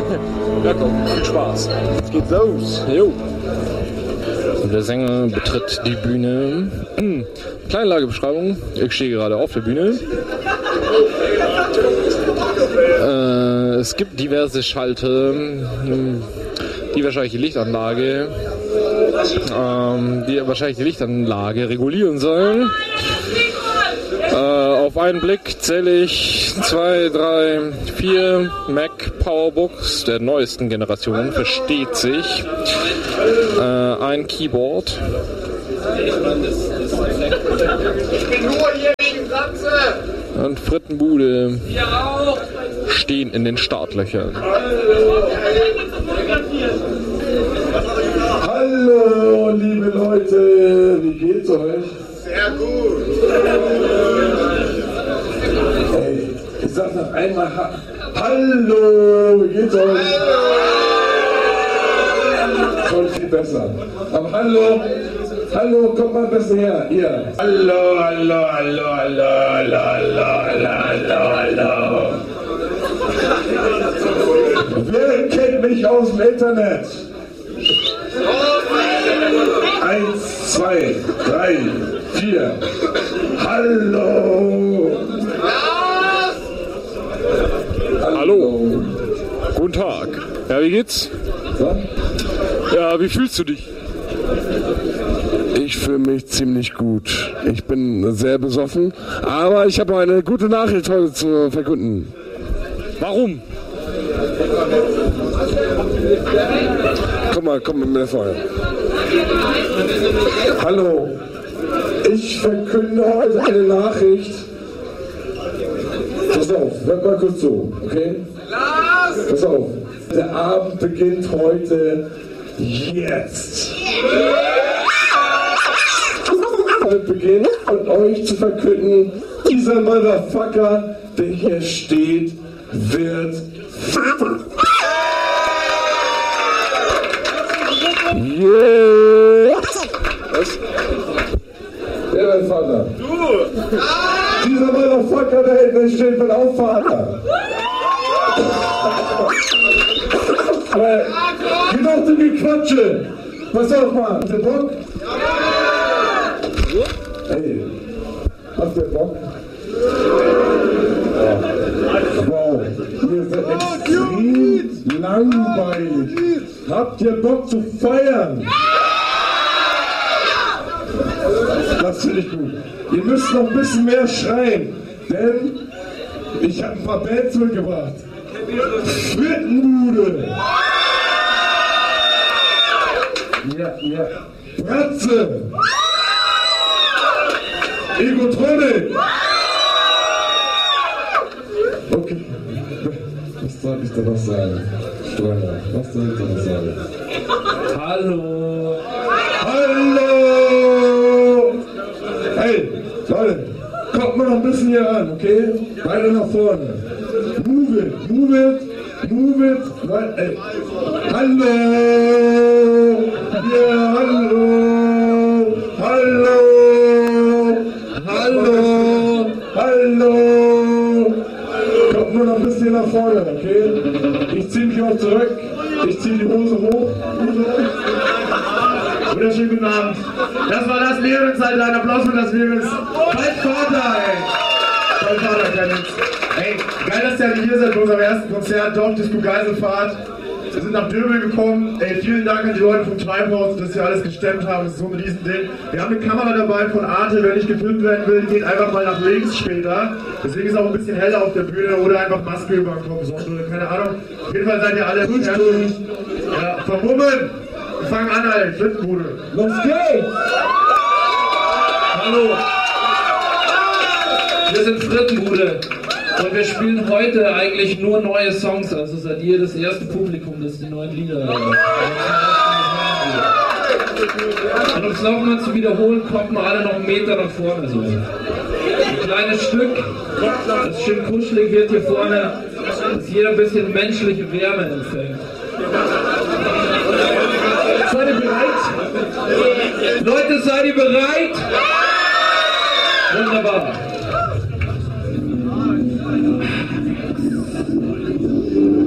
Ja komm, viel Spaß. Jetzt geht's los. Jo. Der Sänger betritt die Bühne. Kleinlagebeschreibung. Ich stehe gerade auf der Bühne. Es gibt diverse Schalter, die wahrscheinlich die Lichtanlage regulieren sollen. Auf einen Blick zähle ich 2, 3, 4 Mac Powerbooks der neuesten Generation, versteht sich. Ein Keyboard. Und Frittenbude stehen in den Startlöchern. Hallo, liebe Leute, wie geht's euch? Sehr gut. Hey, ich sag noch einmal Hallo, wie geht's euch? Schon viel besser. Aber hallo, kommt mal besser her, ihr. Hallo. Wer kennt mich aus dem Internet? 1, 2, 3, 4. Hallo. Hallo. Guten Tag. Ja, wie geht's? So? Ja, wie fühlst du dich? Ich fühle mich ziemlich gut. Ich bin sehr besoffen, aber ich habe eine gute Nachricht heute zu verkünden. Warum? Komm mit mir vorher. Hallo, ich verkünde heute eine Nachricht. Pass auf, hört mal kurz zu, okay? Pass auf, der Abend beginnt heute jetzt. Ich beginne an euch zu verkünden, dieser Motherfucker, der hier steht, wird Vater. Yeah. Was? Wer wird Vater? Du! Dieser Motherfucker, der hinten steht, wird auch Vater. Aber genug zu Gequatsche. Pass auf mal, habt ihr Bock? Hey, habt ihr Bock? Wow, ihr seid extrem langweilig. Habt ihr Bock zu feiern? Das finde ich gut. Ihr müsst noch ein bisschen mehr schreien, denn ich habe ein paar Bands mitgebracht. Frittenbude. Ja. Bratze. Egotronic. Okay. Was soll ich da noch sagen? Streuner, was soll ich da noch sagen? Hallo! Hey, Leute, kommt mal noch ein bisschen hier ran, okay? Beide nach vorne. Move it. Ey. Hallo! Ja, hallo! Kommt nur noch ein bisschen nach vorne, okay? Ich ziehe mich auch zurück. Ich ziehe die Hose hoch. Wunderschönen guten Abend. Das war das Leben, ein Applaus für das Leben. Bald Vater, ey. Bald Vater, Clemens. Ey, geil, dass ihr alle hier seid bei unserem ersten Konzert, Dorfdisco Geiselfahrt. Wir sind nach Döbel gekommen. Ey, vielen Dank an die Leute vom Treibhaus, dass sie alles gestemmt haben. Das ist so ein Riesending. Wir haben eine Kamera dabei von Arte. Wer nicht gefilmt werden will, geht einfach mal nach links später. Deswegen ist auch ein bisschen heller auf der Bühne oder einfach Maske über den Kopf. Keine Ahnung. Auf jeden Fall seid ihr alle ja, vermummen. Wir fangen an, Alter. Frittenbude. Los geht's! Hallo! Wir sind Frittenbude und wir spielen heute eigentlich nur neue Songs. Also seid ihr das erste Publikum, das die neuen Lieder hört. Und um es nochmal zu wiederholen, kommt mal alle noch einen Meter nach vorne. So. Ein kleines Stück, das schön kuschelig wird hier vorne, dass jeder ein bisschen menschliche Wärme empfängt. Seid ihr bereit? Leute, seid ihr bereit? Wunderbar.